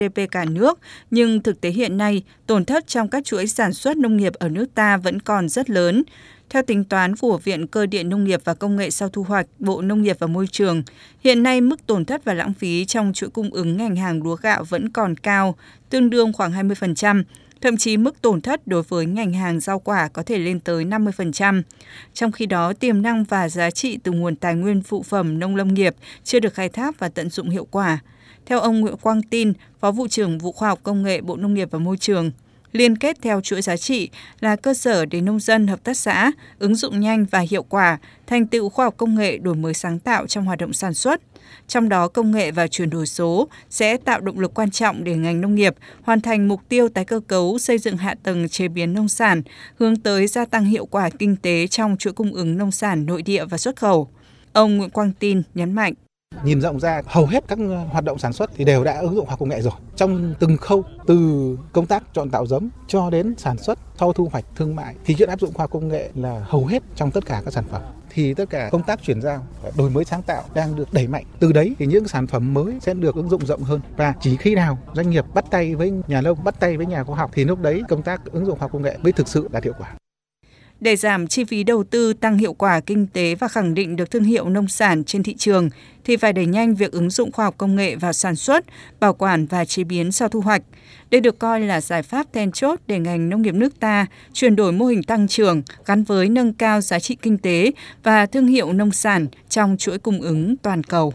GDP cả nước, nhưng thực tế hiện nay, tổn thất trong các chuỗi sản xuất nông nghiệp ở nước ta vẫn còn rất lớn. Theo tính toán của Viện Cơ điện Nông nghiệp và Công nghệ sau thu hoạch, Bộ Nông nghiệp và Môi trường, hiện nay mức tổn thất và lãng phí trong chuỗi cung ứng ngành hàng lúa gạo vẫn còn cao, tương đương khoảng 20%. Thậm chí mức tổn thất đối với ngành hàng rau quả có thể lên tới 50%. Trong khi đó, tiềm năng và giá trị từ nguồn tài nguyên phụ phẩm nông lâm nghiệp chưa được khai thác và tận dụng hiệu quả. Theo ông Nguyễn Quang Tin, Phó Vụ trưởng Vụ Khoa học Công nghệ Bộ Nông nghiệp và Môi trường, liên kết theo chuỗi giá trị là cơ sở để nông dân, hợp tác xã ứng dụng nhanh và hiệu quả thành tựu khoa học công nghệ, đổi mới sáng tạo trong hoạt động sản xuất. Trong đó, công nghệ và chuyển đổi số sẽ tạo động lực quan trọng để ngành nông nghiệp hoàn thành mục tiêu tái cơ cấu, xây dựng hạ tầng chế biến nông sản, hướng tới gia tăng hiệu quả kinh tế trong chuỗi cung ứng nông sản nội địa và xuất khẩu. Ông Nguyễn Quang Tin nhấn mạnh. Nhìn rộng ra, hầu hết các hoạt động sản xuất thì đều đã ứng dụng khoa học công nghệ rồi. Trong từng khâu, từ công tác chọn tạo giống cho đến sản xuất, sau thu hoạch, thương mại thì chuyện áp dụng khoa học công nghệ là hầu hết trong tất cả các sản phẩm. Thì tất cả công tác chuyển giao, đổi mới sáng tạo đang được đẩy mạnh. Từ đấy thì những sản phẩm mới sẽ được ứng dụng rộng hơn. Và chỉ khi nào doanh nghiệp bắt tay với nhà nông, bắt tay với nhà khoa học thì lúc đấy công tác ứng dụng khoa học công nghệ mới thực sự đạt hiệu quả. Để giảm chi phí đầu tư, tăng hiệu quả kinh tế và khẳng định được thương hiệu nông sản trên thị trường, thì phải đẩy nhanh việc ứng dụng khoa học công nghệ vào sản xuất, bảo quản và chế biến sau thu hoạch. Đây được coi là giải pháp then chốt để ngành nông nghiệp nước ta chuyển đổi mô hình tăng trưởng gắn với nâng cao giá trị kinh tế và thương hiệu nông sản trong chuỗi cung ứng toàn cầu.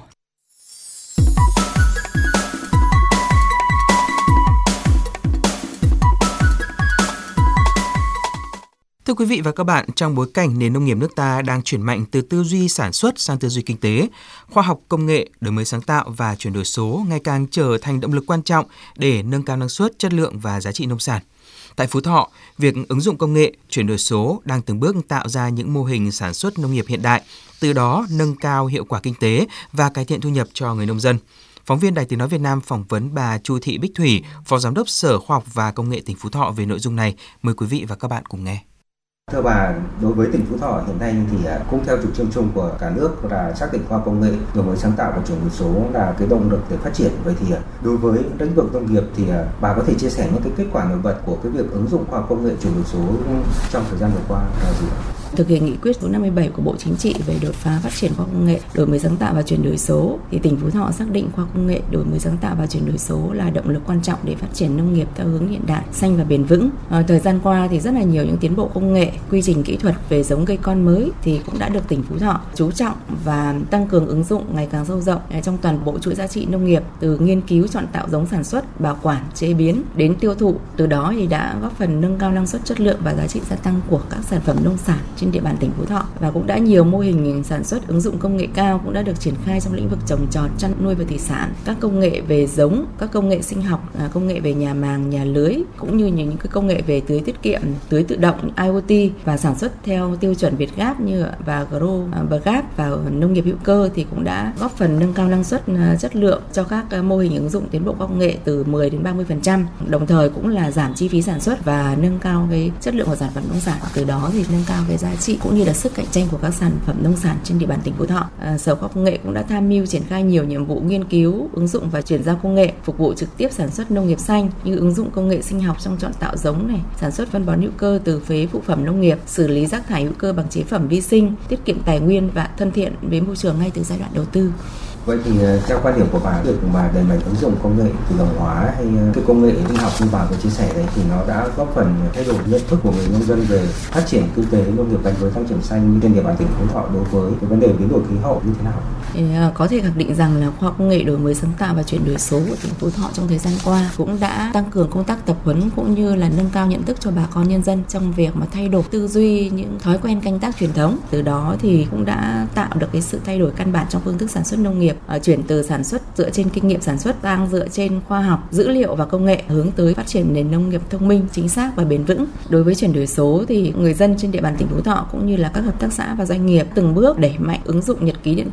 Thưa quý vị và các bạn, trong bối cảnh nền nông nghiệp nước ta đang chuyển mạnh từ tư duy sản xuất sang tư duy kinh tế, khoa học công nghệ, đổi mới sáng tạo và chuyển đổi số ngày càng trở thành động lực quan trọng để nâng cao năng suất, chất lượng và giá trị nông sản. Tại Phú Thọ, việc ứng dụng công nghệ, chuyển đổi số đang từng bước tạo ra những mô hình sản xuất nông nghiệp hiện đại, từ đó nâng cao hiệu quả kinh tế và cải thiện thu nhập cho người nông dân. Phóng viên Đài Tiếng nói Việt Nam phỏng vấn bà Chu Thị Bích Thủy, Phó Giám đốc Sở Khoa học và Công nghệ tỉnh Phú Thọ về nội dung này. Mời quý vị và các bạn cùng nghe. Thưa bà, đối với tỉnh Phú Thọ hiện nay thì cũng theo chủ trương chung của cả nước là xác định khoa học công nghệ, đổi mới sáng tạo và chuyển đổi số là cái động lực để phát triển. Vậy thì đối với lĩnh vực nông nghiệp thì bà có thể chia sẻ những cái kết quả nổi bật của cái việc ứng dụng khoa học công nghệ chuyển đổi số trong thời gian vừa qua là gì? Thực hiện nghị quyết số 57 của Bộ Chính trị về đột phá phát triển khoa học công nghệ, đổi mới sáng tạo và chuyển đổi số, thì tỉnh Phú Thọ xác định khoa học công nghệ, đổi mới sáng tạo và chuyển đổi số là động lực quan trọng để phát triển nông nghiệp theo hướng hiện đại, xanh và bền vững. Thời gian qua thì rất là nhiều những tiến bộ công nghệ, quy trình kỹ thuật về giống cây con mới thì cũng đã được tỉnh Phú Thọ chú trọng và tăng cường ứng dụng ngày càng sâu rộng trong toàn bộ chuỗi giá trị nông nghiệp, từ nghiên cứu chọn tạo giống sản xuất, bảo quản, chế biến đến tiêu thụ. Từ đó thì đã góp phần nâng cao năng suất, chất lượng và giá trị gia tăng của các sản phẩm nông sản trên địa bàn tỉnh Phú Thọ, và cũng đã nhiều mô hình sản xuất ứng dụng công nghệ cao cũng đã được triển khai trong lĩnh vực trồng trọt, chăn nuôi và thủy sản. Các công nghệ về giống, các công nghệ sinh học, công nghệ về nhà màng, nhà lưới, cũng như những cái công nghệ về tưới tiết kiệm, tưới tự động, IoT và sản xuất theo tiêu chuẩn Việt Gap và GROGAP và nông nghiệp hữu cơ thì cũng đã góp phần nâng cao năng suất, chất lượng cho các mô hình ứng dụng tiến bộ công nghệ từ 10 đến 30%. Đồng thời cũng là giảm chi phí sản xuất và nâng cao cái chất lượng của sản phẩm nông sản. Từ đó thì nâng cao cái giá trị cũng như là sức cạnh tranh của các sản phẩm nông sản trên địa bàn tỉnh Phú Thọ. Sở Khoa học Công nghệ cũng đã tham mưu triển khai nhiều nhiệm vụ nghiên cứu, ứng dụng và chuyển giao công nghệ phục vụ trực tiếp sản xuất nông nghiệp xanh, như ứng dụng công nghệ sinh học trong chọn tạo giống này, sản xuất phân bón hữu cơ từ phế phụ phẩm nông nghiệp, xử lý rác thải hữu cơ bằng chế phẩm vi sinh, tiết kiệm tài nguyên và thân thiện với môi trường ngay từ giai đoạn đầu tư. Vậy thì theo quan điểm của bà, việc mà đẩy mạnh ứng dụng công nghệ tự động hóa hay cái công nghệ sinh học như bà vừa chia sẻ đấy thì nó đã góp phần thay đổi nhận thức của người nông dân về phát triển kinh tế nông nghiệp gắn với tăng trưởng xanh trên địa bàn tỉnh Phú Thọ đối với cái vấn đề biến đổi khí hậu như thế nào? Có thể khẳng định rằng là khoa học công nghệ, đổi mới sáng tạo và chuyển đổi số của tỉnh Phú Thọ trong thời gian qua cũng đã tăng cường công tác tập huấn cũng như là nâng cao nhận thức cho bà con nhân dân trong việc mà thay đổi tư duy, những thói quen canh tác truyền thống. Từ đó thì cũng đã tạo được cái sự thay đổi căn bản trong phương thức sản xuất nông nghiệp, chuyển từ sản xuất dựa trên kinh nghiệm sản xuất sang dựa trên khoa học, dữ liệu và công nghệ, hướng tới phát triển nền nông nghiệp thông minh, chính xác và bền vững. Đối với chuyển đổi số thì người dân trên địa bàn tỉnh Phú Thọ cũng như là các hợp tác xã và doanh nghiệp từng bước đẩy mạnh ứng dụng nhật ký điện tử, truy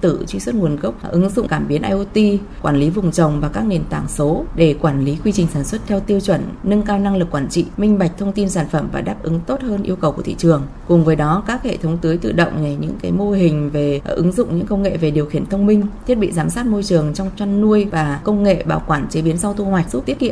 xuất nguồn gốc, ứng dụng cảm biến IoT, quản lý vùng trồng và các nền tảng số để quản lý quy trình sản xuất theo tiêu chuẩn, nâng cao năng lực quản trị, minh bạch thông tin sản phẩm và đáp ứng tốt hơn yêu cầu của thị trường. Cùng với đó, các hệ thống tưới tự động này, những cái mô hình về ứng dụng những công nghệ về điều khiển thông minh, thiết bị giám sát môi trường trong chăn nuôi và công nghệ bảo quản chế biến sau thu hoạch giúp tiết kiệm